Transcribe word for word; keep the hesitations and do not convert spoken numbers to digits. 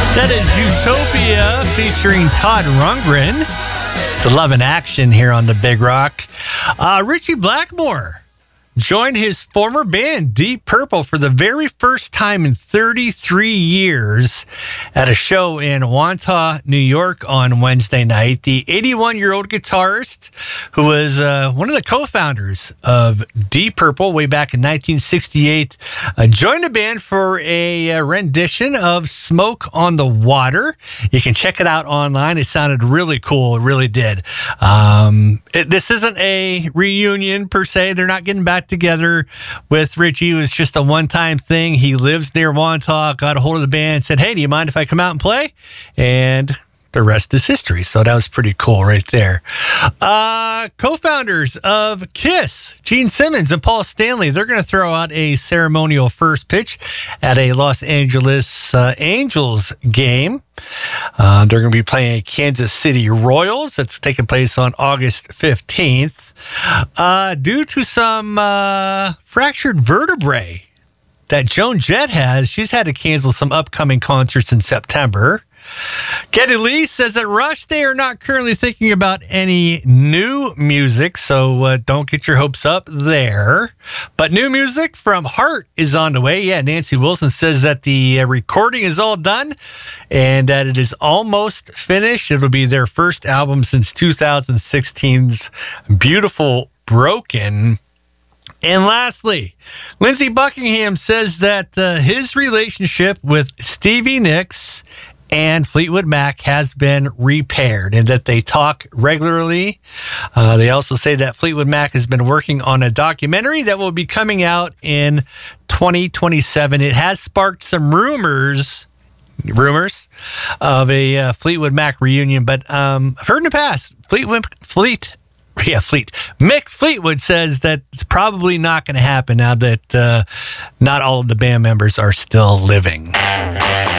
That is Utopia featuring Todd Rundgren. It's a love in action here on the Big Rock. Uh, Richie Blackmore joined his former band Deep Purple for the very first time in thirty-three years at a show in Wantagh, New York on Wednesday night. The eighty-one-year-old guitarist, who was uh, one of the co-founders of Deep Purple way back in nineteen sixty-eight, uh, joined the band for a uh, rendition of Smoke on the Water. You can check it out online. It sounded really cool. It really did. Um, it, this isn't a reunion per se. They're not getting back together with Richie. It was just a one-time thing. He lives near Wantagh, got a hold of the band, said, hey, do you mind if I come out and play? And the rest is history. So that was pretty cool right there. Uh, co-founders of KISS, Gene Simmons and Paul Stanley, they're going to throw out a ceremonial first pitch at a Los Angeles uh, Angels game. Uh, they're going to be playing Kansas City Royals. That's taking place on August fifteenth. Uh, due to some uh, fractured vertebrae that Joan Jett has, she's had to cancel some upcoming concerts in September. Geddy Lee says at Rush, they are not currently thinking about any new music, so uh, don't get your hopes up there. But new music from Heart is on the way. Yeah, Nancy Wilson says that the uh, recording is all done and that it is almost finished. It'll be their first album since two thousand sixteen's Beautiful Broken. And lastly, Lindsey Buckingham says that uh, his relationship with Stevie Nicks and Fleetwood Mac has been repaired and that they talk regularly. Uh, they also say that Fleetwood Mac has been working on a documentary that will be coming out in twenty twenty-seven. It has sparked some rumors rumors of a uh, Fleetwood Mac reunion, but um, I've heard in the past, Fleetwood, Fleet, yeah, Fleet, Mick Fleetwood says that it's probably not going to happen now that uh, not all of the band members are still living.